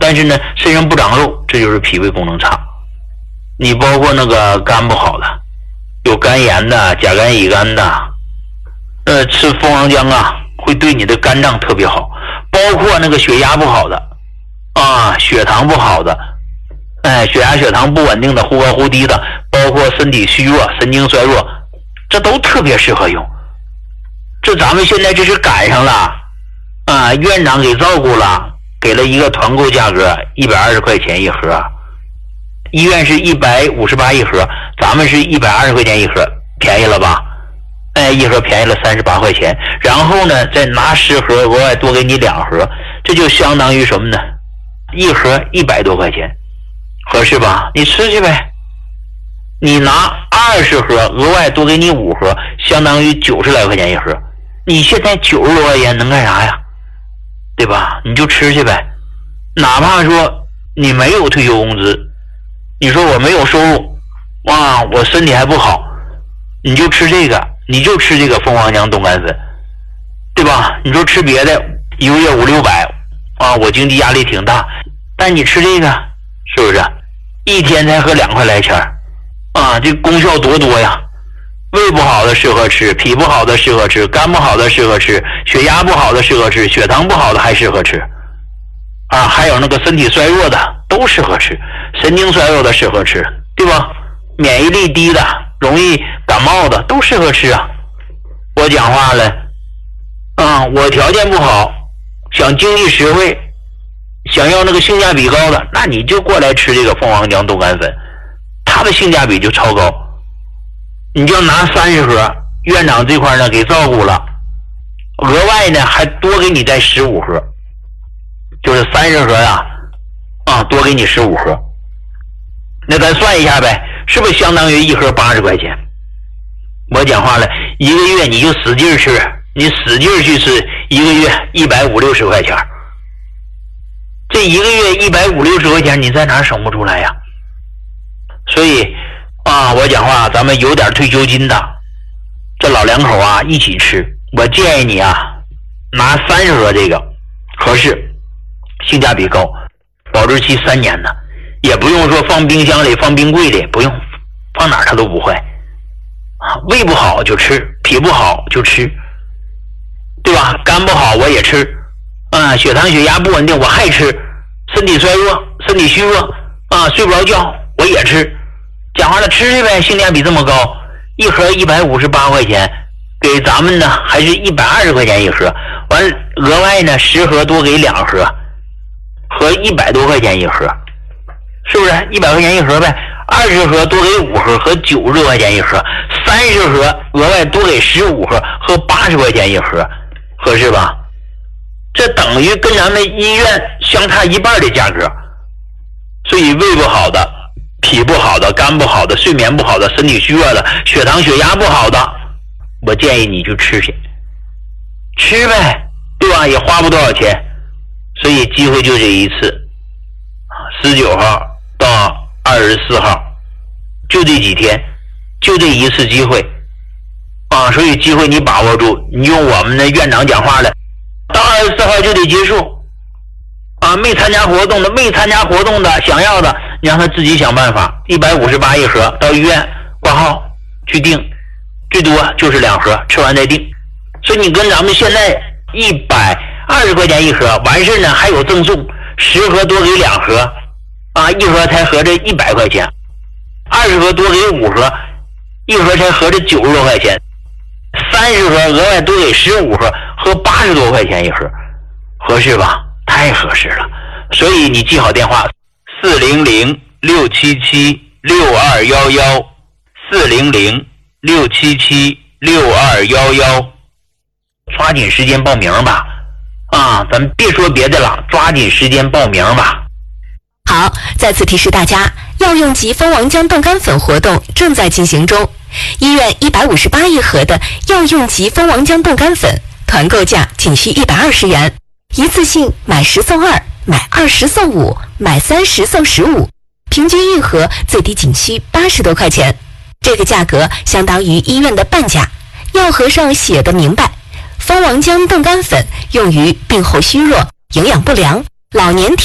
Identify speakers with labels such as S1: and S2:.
S1: 但是呢身上不长肉，这就是脾胃功能差。你包括那个肝不好的，有肝炎的、甲肝乙肝的，吃蜂王浆啊会对你的肝脏特别好。包括那个血压不好的啊，血糖不好的，血压血糖不稳定的，忽高忽低的，包括身体虚弱、神经衰弱，这都特别适合用。这咱们现在这是赶上了啊，院长给照顾了，给了一个团购价格120块钱一盒，医院是158一盒，咱们是120块钱一盒，便宜了吧？一盒便宜了38块钱，然后呢再拿10盒额外多给你2盒，这就相当于什么呢？一盒100多块钱，合适吧？你吃去呗。你拿20盒额外多给你5盒，相当于90来块钱一盒。你现在90多块钱能干啥呀？对吧？你就吃去呗。哪怕说你没有退休工资，你说我没有收入，哇，我身体还不好，你就吃这个，你就吃这个蜂王浆冻干粉，对吧？你说吃别的一个月500-600啊，我经济压力挺大，但你吃这个是不是一天才喝2块来钱啊？这功效多多呀！胃不好的适合吃，脾不好的适合吃，肝不好的适合吃，血压不好的适合吃，血糖不好的还适合吃啊，还有那个身体衰弱的都适合吃，神经衰弱的适合吃，对吧？免疫力低的、容易感冒的都适合吃啊。我讲话了啊，我条件不好，想经济实惠，想要那个性价比高的，那你就过来吃这个蜂王浆冻干粉，它的性价比就超高。你就拿30盒，院长这块呢给照顾了，额外呢还多给你再15盒，就是30盒呀，多给你15盒。那咱算一下呗，是不是相当于一盒80块钱？我讲话了，一个月你就使劲吃，你使劲去吃，一个月150-160块钱。这一个月150-160块钱，你在哪省不出来呀？所以我讲话，咱们有点退休金的，这老两口啊一起吃。我建议你啊，拿30盒这个合适，性价比高，保质期3年呢，也不用说放冰箱里、放冰柜里，不用，放哪儿它都不坏。胃不好就吃，脾不好就吃，对吧？肝不好我也吃，血糖血压不稳定我还吃，身体衰弱、身体虚弱睡不着觉我也吃。讲话了，吃去呗，性价比这么高，一盒158块钱，给咱们呢还是120块钱一盒，完额外呢10盒多给2盒，合100多块钱一盒，是不是100块钱一盒呗？20盒多给5盒，合90多块钱一盒；30盒额外多给15盒，合80块钱一盒，合适吧？这等于跟咱们医院相差一半的价格。所以胃不好的、脾不好的、肝不好的、睡眠不好的、身体虚弱的、血糖血压不好的，我建议你去吃去，吃呗，对吧？也花不多少钱。所以机会就这一次，19号到24号，就这几天，就这一次机会所以机会你把握住，你用我们的院长讲话了，到24号就得结束没参加活动的想要的，你让他自己想办法，158一盒，到医院挂号去订，最多就是2盒，吃完再订。所以你跟咱们现在120块钱一盒，完事呢还有赠送，10盒多给2盒一盒才合着100块钱，20盒多给5盒，一盒才合着90多块钱，30盒额外多给15盒，合80多块钱一盒，合适吧？太合适了。所以你记好电话，400-677-6211，400-677-6211，抓紧时间报名吧咱们别说别的了，抓紧时间报名吧。
S2: 好，再次提示大家，药用级蜂王浆冻干粉活动正在进行中。医院158一盒的药用级蜂王浆冻干粉，团购价仅需120元，一次性买10送2，买20送5，买30送15，平均一盒最低仅需80多块钱。这个价格相当于医院的半价。药盒上写的明白，蜂王浆冻干粉用于病后虚弱、营养不良、老年